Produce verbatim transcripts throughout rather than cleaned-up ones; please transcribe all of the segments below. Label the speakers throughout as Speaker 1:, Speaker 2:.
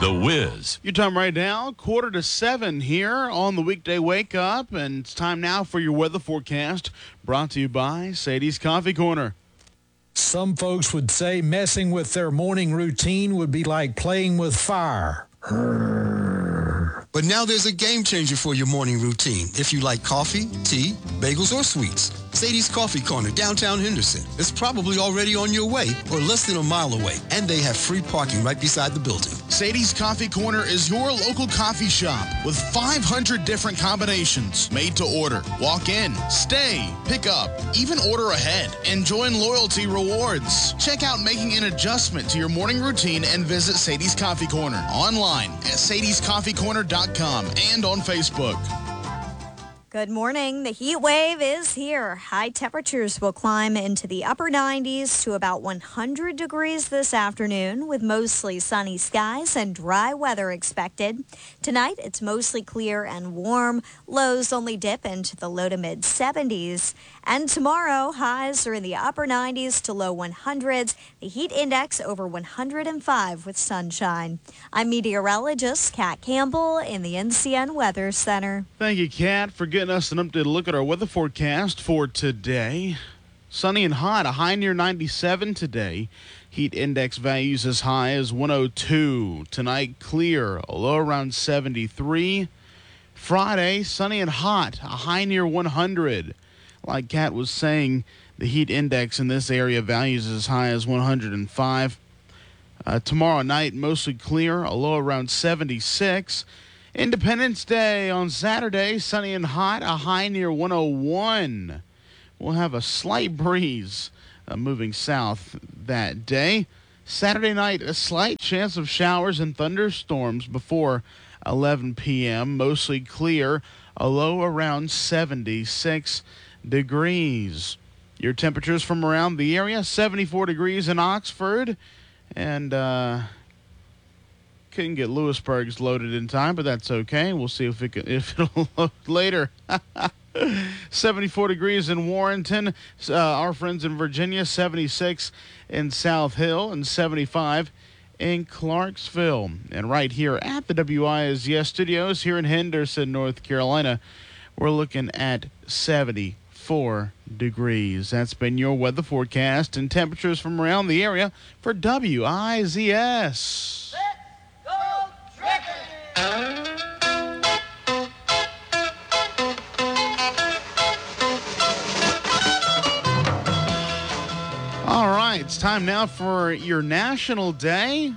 Speaker 1: The Wiz.
Speaker 2: Your time right now, quarter to seven here on the weekday wake up, and it's time now for your weather forecast, brought to you by Sadie's Coffee Corner.
Speaker 3: Some folks would say messing with their morning routine would be like playing with fire.
Speaker 4: But now there's a game changer for your morning routine. If you like coffee, tea, bagels, or sweets, Sadie's Coffee Corner, downtown Henderson, is probably already on your way or less than a mile away, and they have free parking right beside the building.
Speaker 5: Sadie's Coffee Corner is your local coffee shop with five hundred different combinations made to order. Walk in, stay, pick up, even order ahead, and join loyalty rewards. Check out making an adjustment to your morning routine and visit Sadie's Coffee Corner online at sadies coffee corner dot com and on Facebook.
Speaker 6: Good morning. The heat wave is here. High temperatures will climb into the upper nineties to about one hundred degrees this afternoon, with mostly sunny skies and dry weather expected. Tonight, it's mostly clear and warm. Lows only dip into the low to mid seventies. And tomorrow, highs are in the upper nineties to low hundreds. The heat index over one hundred five with sunshine. I'm meteorologist Kat Campbell in the N C N Weather Center.
Speaker 2: Thank you, Kat, for getting us an updated look at our weather forecast for today. Sunny and hot, a high near ninety-seven today. Heat index values as high as one oh two. Tonight, clear, a low around seventy-three. Friday, sunny and hot, a high near one hundred. Like Kat was saying, the heat index in this area values as high as one hundred five. Uh, tomorrow night, mostly clear, a low around seventy-six. Independence Day on Saturday, sunny and hot, a high near one oh one. We'll have a slight breeze uh, moving south that day. Saturday night, a slight chance of showers and thunderstorms before eleven p.m. Mostly clear, a low around seventy-six degrees. Your temperatures from around the area, seventy-four degrees in Oxford, and uh, couldn't get Lewisburg's loaded in time, but that's okay. We'll see if it can, if it'll load later. seventy-four degrees in Warrenton. Uh, our friends in Virginia, seventy-six in South Hill, and seventy-five in Clarksville. And right here at the W I S yes studios here in Henderson, North Carolina, we're looking at seventy-four degrees. That's been your weather forecast and temperatures from around the area for W I Z S. All right, it's time now for your National Day.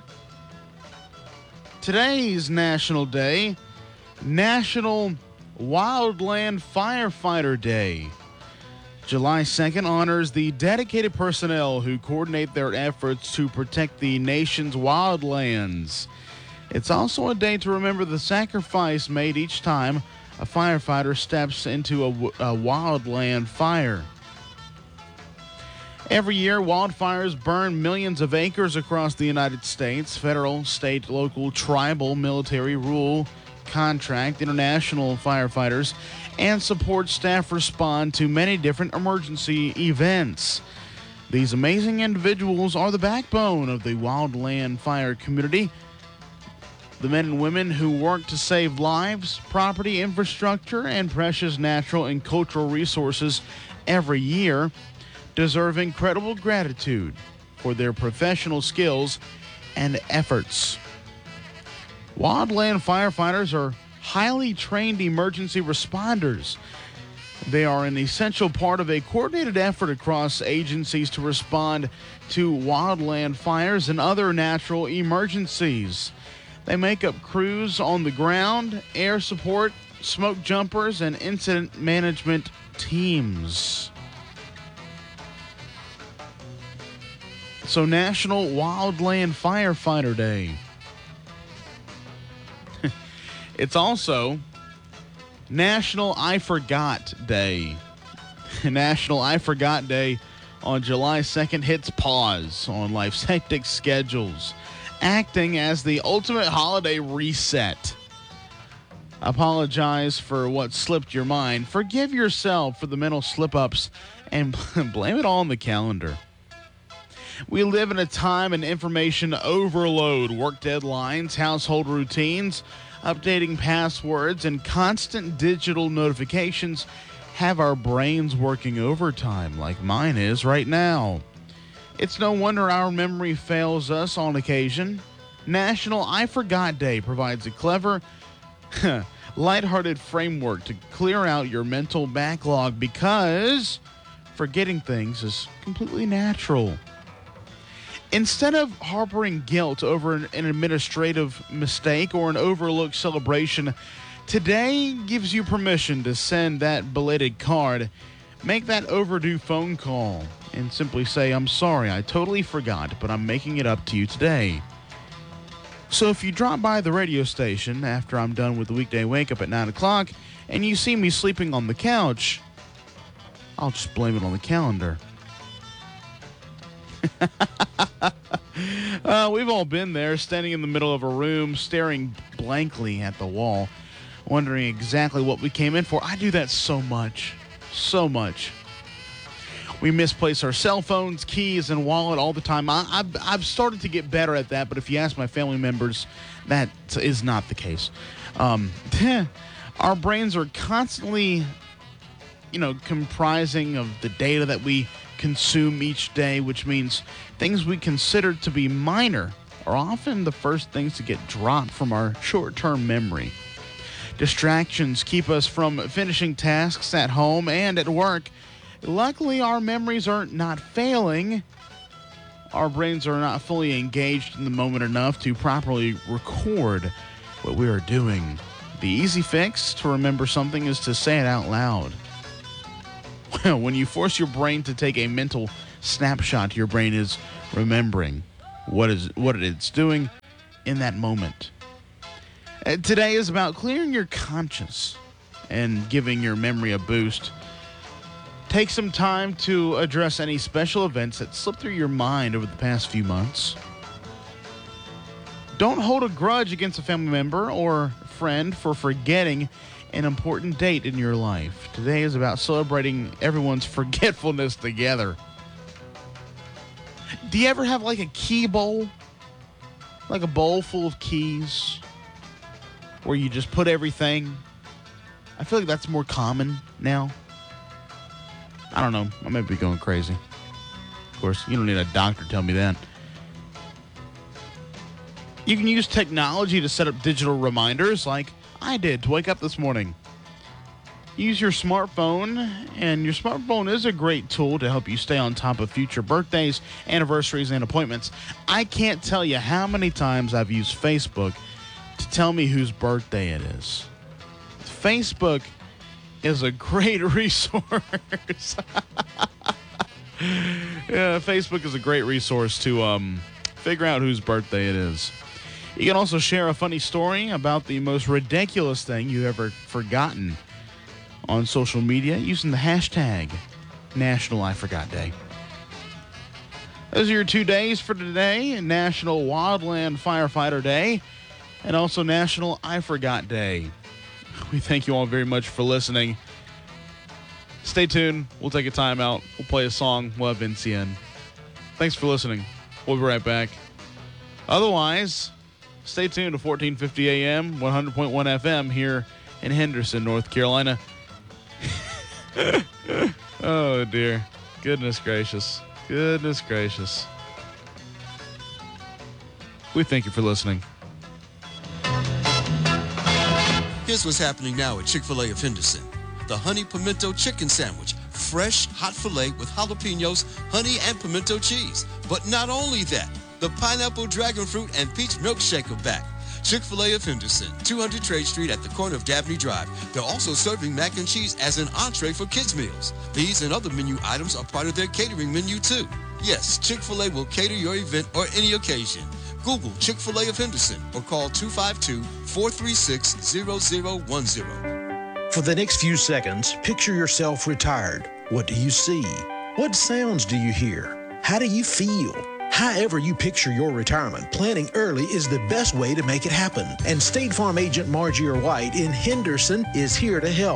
Speaker 2: Today's National Day, National Wildland Firefighter Day. July second honors the dedicated personnel who coordinate their efforts to protect the nation's wildlands. It's also a day to remember the sacrifice made each time a firefighter steps into a, a wildland fire. Every year, wildfires burn millions of acres across the United States. Federal, state, local, tribal, military, rural, contract, international firefighters, and support staff respond to many different emergency events. These amazing individuals are the backbone of the wildland fire community. The men and women who work to save lives, property, infrastructure, and precious natural and cultural resources every year deserve incredible gratitude for their professional skills and efforts. Wildland firefighters are highly trained emergency responders. They are an essential part of a coordinated effort across agencies to respond to wildland fires and other natural emergencies. They make up crews on the ground, air support, smoke jumpers, and incident management teams. So, National Wildland Firefighter Day. It's also National I Forgot Day. National I Forgot Day on July second hits pause on life's hectic schedules, acting as the ultimate holiday reset. Apologize for what slipped your mind. Forgive yourself for the mental slip-ups and blame it all on the calendar. We live in a time and information overload. Work deadlines, household routines, updating passwords, and constant digital notifications have our brains working overtime like mine is right now. It's no wonder our memory fails us on occasion. National I Forgot Day provides a clever, lighthearted framework to clear out your mental backlog because forgetting things is completely natural. Instead of harboring guilt over an, an administrative mistake or an overlooked celebration, today gives you permission to send that belated card, make that overdue phone call, and simply say, I'm sorry, I totally forgot, but I'm making it up to you today. So if you drop by the radio station after I'm done with the weekday wake up at nine o'clock and you see me sleeping on the couch, I'll just blame it on the calendar. uh, we've all been there, standing in the middle of a room, staring blankly at the wall, wondering exactly what we came in for. I do that so much, so much. We misplace our cell phones, keys, and wallet all the time. I, I've, I've started to get better at that, but if you ask my family members, that is not the case. Um, our brains are constantly, you know, comprising of the data that we consume each day, which means things we consider to be minor are often the first things to get dropped from our short-term memory. Distractions keep us from finishing tasks at home and at work. Luckily, our memories are not failing. Our brains are not fully engaged in the moment enough to properly record what we are doing. The easy fix to remember something is to say it out loud. Well, when you force your brain to take a mental snapshot, your brain is remembering what is what it's doing in that moment. Uh, today is about clearing your conscience and giving your memory a boost. Take some time to address any special events that slipped through your mind over the past few months. Don't hold a grudge against a family member or friend for forgetting an important date in your life. Today is about celebrating everyone's forgetfulness together. Do you ever have like a key bowl? Like a bowl full of keys where you just put everything? I feel like that's more common now. I don't know. I might be going crazy. Of course, you don't need a doctor to tell me that. You can use technology to set up digital reminders like I did to wake up this morning. Use your smartphone, and your smartphone is a great tool to help you stay on top of future birthdays, anniversaries, and appointments. I can't tell you how many times I've used Facebook to tell me whose birthday it is. Facebook is a great resource. Yeah, Facebook is a great resource to um, figure out whose birthday it is. You can also share a funny story about the most ridiculous thing you've ever forgotten on social media using the hashtag National I Forgot Day. Those are your two days for today: National Wildland Firefighter Day and also National I Forgot Day. We thank you all very much for listening. Stay tuned. We'll take a time out. We'll play a song. We'll have N C N. Thanks for listening. We'll be right back. Otherwise, stay tuned to fourteen fifty A M, one hundred point one F M here in Henderson, North Carolina. Oh, dear. Goodness gracious. Goodness gracious. We thank you for listening.
Speaker 4: Here's what's happening now at Chick-fil-A of Henderson. The Honey Pimento Chicken Sandwich. Fresh, hot filet with jalapenos, honey, and pimento cheese. But not only that, the pineapple dragon fruit and peach milkshake are back. Chick-fil-A of Henderson, two hundred Trade Street at the corner of Dabney Drive. They're also serving mac and cheese as an entree for kids' meals. These and other menu items are part of their catering menu, too. Yes, Chick-fil-A will cater your event or any occasion. Google Chick-fil-A of Henderson or call two five two, four three six, zero zero one zero.
Speaker 1: For the next few seconds, picture yourself retired. What do you see? What sounds do you hear? How do you feel? However you picture your retirement, planning early is the best way to make it happen. And State Farm agent Margie White in Henderson is here to help.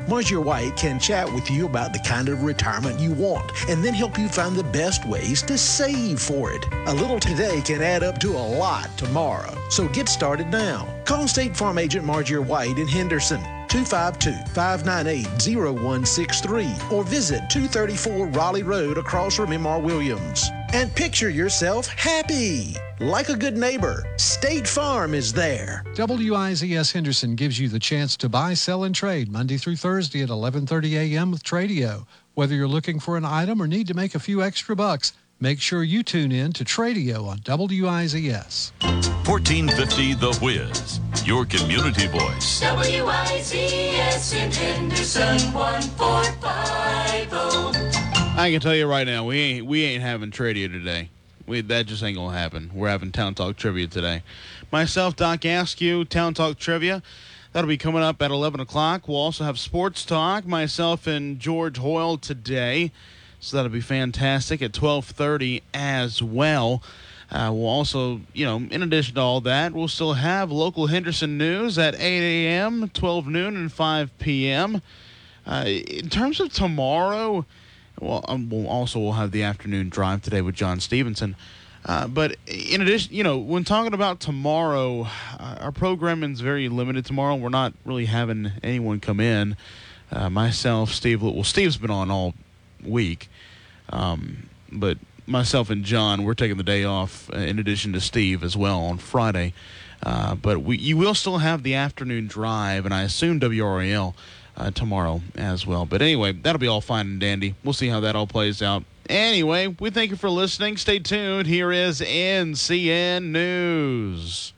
Speaker 1: Marjorie White can chat with you about the kind of retirement you want and then help you find the best ways to save for it. A little today can add up to a lot tomorrow. So get started now. Call State Farm Agent Marjorie White in Henderson, two five two, five nine eight, zero one six three, or visit two thirty-four Raleigh Road across from M R Williams. And picture yourself happy. Like a good neighbor, State Farm is there.
Speaker 7: W I Z S Henderson gives you the chance to buy, sell, and trade Monday through Thursday at eleven thirty a.m. with Tradio. Whether you're looking for an item or need to make a few extra bucks, make sure you tune in to Tradio on W I Z S.
Speaker 8: fourteen fifty The Whiz, your community voice.
Speaker 9: W I Z S in Henderson, one four five oh.
Speaker 2: I can tell you right now, we ain't we ain't having Tradio today. We, that just ain't gonna happen. We're having Town Talk Trivia today. Myself, Doc Askew, Town Talk Trivia. That'll be coming up at eleven o'clock. We'll also have Sports Talk, myself and George Hoyle today. So that'll be fantastic at twelve thirty as well. Uh, we'll also, you know, in addition to all that, we'll still have local Henderson news at eight a.m., twelve noon, and five p.m. Uh, in terms of tomorrow, well, um, we'll also we'll have the afternoon drive today with John Stevenson. Uh, but in addition, you know, when talking about tomorrow, uh, our programming is very limited tomorrow. We're not really having anyone come in. Uh, myself, Steve, well, Steve's been on all week, um, but myself and John, we're taking the day off uh, in addition to Steve as well on Friday. Uh, but we, you will still have the afternoon drive, and I assume W R A L uh, tomorrow as well. But anyway, that'll be all fine and dandy. We'll see how that all plays out. Anyway, we thank you for listening. Stay tuned. Here is N C N News.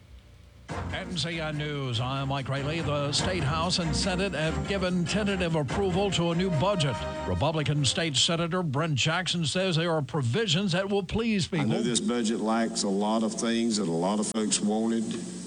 Speaker 10: N C N News, I'm Mike Rayleigh. The State House and Senate have given tentative approval to a new budget. Republican State Senator Brent Jackson says there are provisions that will please people.
Speaker 11: I know this budget lacks a lot of things that a lot of folks wanted,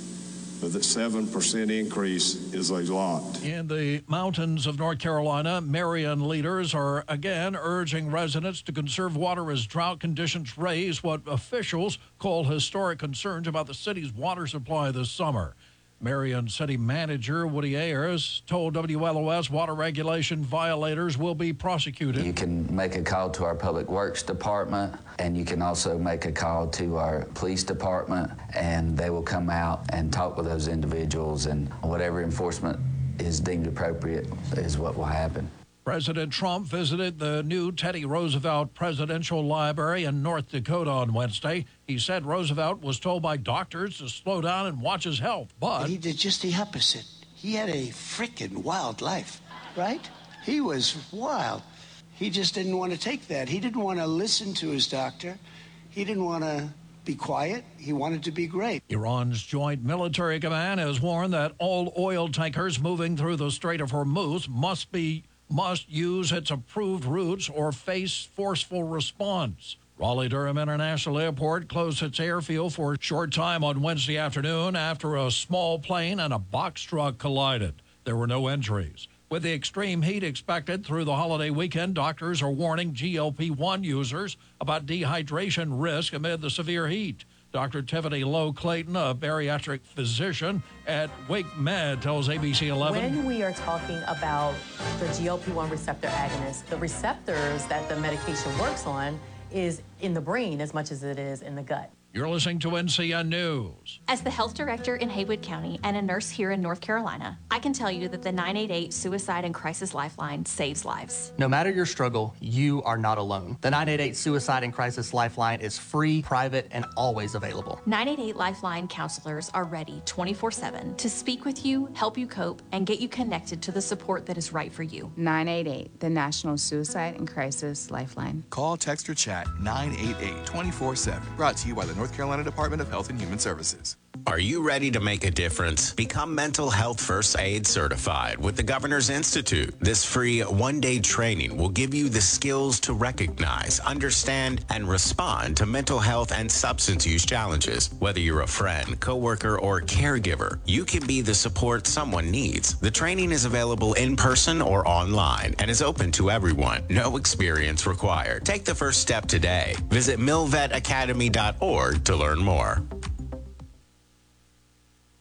Speaker 11: but the seven percent increase is a lot.
Speaker 10: In the mountains of North Carolina, Marion leaders are again urging residents to conserve water as drought conditions raise what officials call historic concerns about the city's water supply this summer. Marion City Manager Woody Ayers told W L O S water regulation violators will be prosecuted.
Speaker 12: You can make a call to our Public Works Department, and you can also make a call to our Police Department, and they will come out and talk with those individuals, and whatever enforcement is deemed appropriate is what will happen.
Speaker 10: President Trump visited the new Teddy Roosevelt Presidential Library in North Dakota on Wednesday. He said Roosevelt was told by doctors to slow down and watch his health, but...
Speaker 13: He did just the opposite. He had a freaking wild life, right? He was wild. He just didn't want to take that. He didn't want to listen to his doctor. He didn't want to be quiet. He wanted to be great.
Speaker 10: Iran's Joint Military Command has warned that all oil tankers moving through the Strait of Hormuz must be must use its approved routes or face forceful response. Raleigh-Durham International Airport closed its airfield for a short time on Wednesday afternoon after a small plane and a box truck collided. There were no injuries. With the extreme heat expected through the holiday weekend, doctors are warning G L P one users about dehydration risk amid the severe heat. Doctor Tiffany Lowe Clayton, a bariatric physician at Wake Med, tells A B C eleven.
Speaker 14: When we are talking about the G L P one receptor agonist, the receptors that the medication works on is in the brain as much as it is in the gut.
Speaker 10: You're listening to N C N News.
Speaker 15: As the health director in Haywood County and a nurse here in North Carolina, I can tell you that the nine eight eight Suicide and Crisis Lifeline saves lives.
Speaker 16: No matter your struggle, you are not alone. The nine eight eight Suicide and Crisis Lifeline is free, private, and always available.
Speaker 15: nine eight eight Lifeline counselors are ready twenty-four seven to speak with you, help you cope, and get you connected to the support that is right for you.
Speaker 17: nine eight eight, the National Suicide and Crisis Lifeline.
Speaker 18: Call, text, or chat nine eight eight, twenty-four seven. Brought to you by the North Carolina Department of Health and Human Services.
Speaker 19: Are you ready to make a difference? Become Mental Health First Aid Certified with the Governor's Institute. This free one-day training will give you the skills to recognize, understand, and respond to mental health and substance use challenges. Whether you're a friend, coworker, or caregiver, you can be the support someone needs. The training is available in person or online and is open to everyone. No experience required. Take the first step today. Visit mil vet academy dot org to learn more.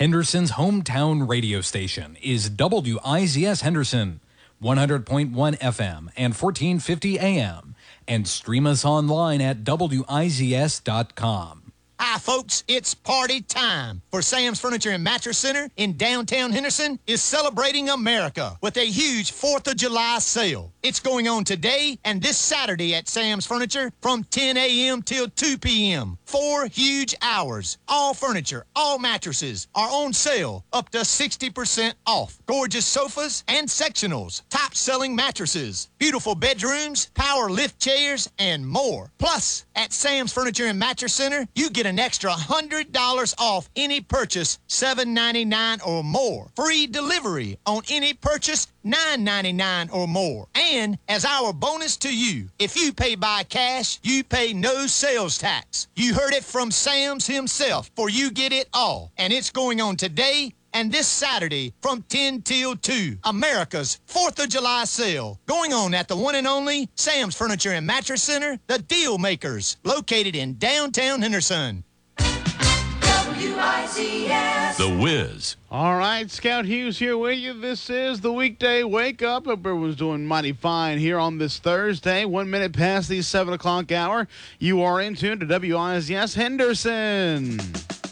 Speaker 20: Henderson's hometown radio station is W I Z S Henderson, one hundred point one F M and fourteen fifty A M, and stream us online at W I Z S dot com.
Speaker 21: Hi, folks. It's party time. For Sam's Furniture and Mattress Center in downtown Henderson is celebrating America with a huge fourth of July sale. It's going on today and this Saturday at Sam's Furniture from ten A M till two P M Four huge hours. All furniture, all mattresses are on sale up to sixty percent off. Gorgeous sofas and sectionals, top-selling mattresses, beautiful bedrooms, power lift chairs, and more. Plus, at Sam's Furniture and Mattress Center, you get an extra one hundred dollars off any purchase seven ninety-nine or more. Free delivery on any purchase nine ninety-nine or more. And as our bonus to you, if you pay by cash, you pay no sales tax. You heard it from Sam's himself, for you get it all. And it's going on today and this Saturday from ten till two. America's fourth of July sale. Going on at the one and only Sam's Furniture and Mattress Center, the Deal Makers, located in downtown Henderson.
Speaker 9: W I Z S.
Speaker 8: The Wiz.
Speaker 2: All right, Scout Hughes here with you. This is the weekday wake up. Hope everyone's doing mighty fine here on this Thursday. One minute past the seven o'clock hour. You are in tune to W I Z S Henderson.